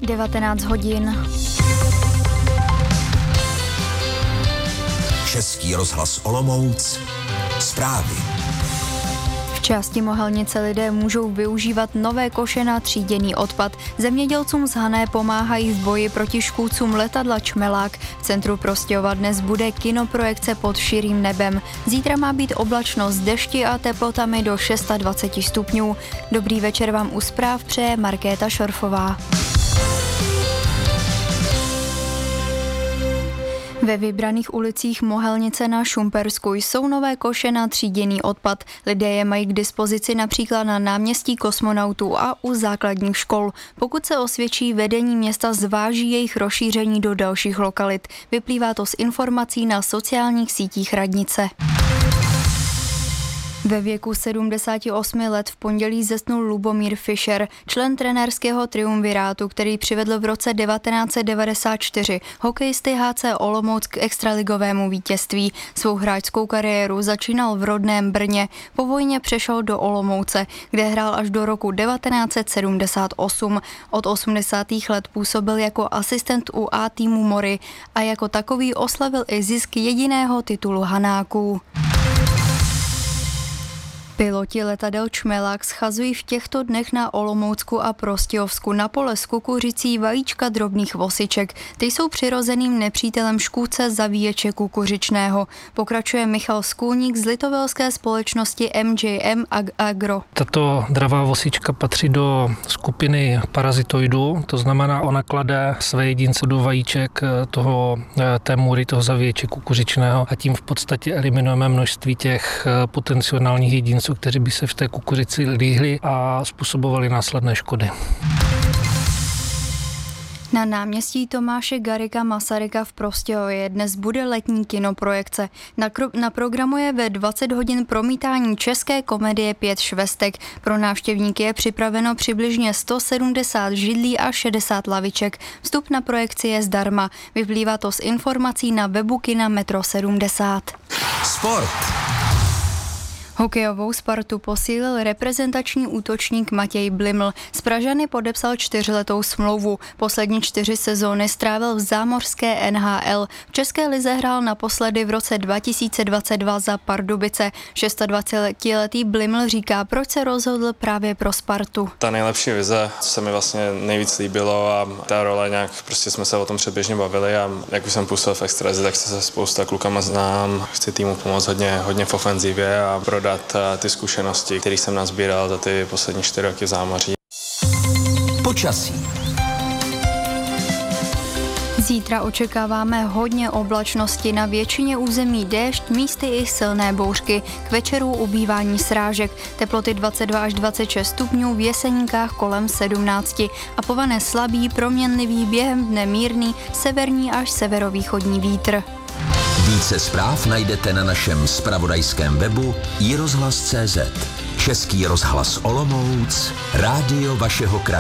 19 hodin. Český rozhlas Olomouc. Zprávy. V části Mohelnice lidé můžou využívat nové koše na tříděný odpad. Zemědělcům z Hané pomáhají v boji proti škůdcům letadla Čmelák. V centru Prostějova dnes bude kinoprojekce Pod širým nebem. Zítra má být oblačno s dešti a teplotami do 26 stupňů. Dobrý večer vám u zpráv přeje Markéta Šorfová. Ve vybraných ulicích Mohelnice na Šumpersku jsou nové koše na tříděný odpad. Lidé je mají k dispozici například na náměstí Kosmonautů a u základních škol. Pokud se osvědčí, vedení města zváží jejich rozšíření do dalších lokalit. Vyplývá to z informací na sociálních sítích radnice. Ve věku 78 let v pondělí zesnul Lubomír Fischer, člen trenérského triumvirátu, který přivedl v roce 1994 hokejisty HC Olomouc k extraligovému vítězství. Svou hráčskou kariéru začínal v rodném Brně, po vojně přešel do Olomouce, kde hrál až do roku 1978. Od 80. let působil jako asistent u A týmu Mory a jako takový oslavil i zisk jediného titulu Hanáků. Piloti letadel Čmelák schazují v těchto dnech na Olomoucku a Prostějovsku na pole s kukuřicí vajíčka drobných vosiček. Ty jsou přirozeným nepřítelem škůdce zavíječe kukuřičného. Pokračuje Michal Skulník z litovelské společnosti MJM Agro. Tato dravá vosička patří do skupiny parazitoidů, to znamená, ona klade své jedince do vajíček té můry, toho zavíječe kukuřičného a tím v podstatě eliminujeme množství těch potenciálních jedinců, kteří by se v té kukuřici líhli a způsobovali následné škody. Na náměstí Tomáše Garrigua Masaryka v Prostějově dnes bude letní kinoprojekce. Na programu je ve 20 hodin promítání české komedie 5 švestek. Pro návštěvníky je připraveno přibližně 170 židlí a 60 laviček. Vstup na projekci je zdarma. Vyplývá to z informací na webu kina Metro 70. Sport. Hokejovou Spartu posílil reprezentační útočník Matěj Bliml. S Pražany podepsal 4letou smlouvu. Poslední 4 sezóny strávil v zámořské NHL. V české lize hrál naposledy v roce 2022 za Pardubice. 26letý Bliml říká, proč se rozhodl právě pro Spartu. Ta nejlepší vize, co se mi vlastně nejvíc líbilo a ta role nějak, prostě jsme se o tom předběžně bavili a jak už jsem působil v extralize, tak se spousta klukama znám. Chci týmu pomoct hodně v ofenzivě a prodat ty zkušenosti, které jsem nazbíral za ty poslední 4 roky v zámoří. Počasí. Zítra očekáváme hodně oblačnosti, na většině území déšť, místy i silné bouřky. K večeru ubývání srážek, teploty 22 až 26 stupňů, v Jeseníkách kolem 17 a po Vaně slabý, proměnlivý, během dne mírný, severní až severovýchodní vítr. Více zpráv najdete na našem zpravodajském webu iRozhlas.cz. Český rozhlas Olomouc, rádio vašeho kraje.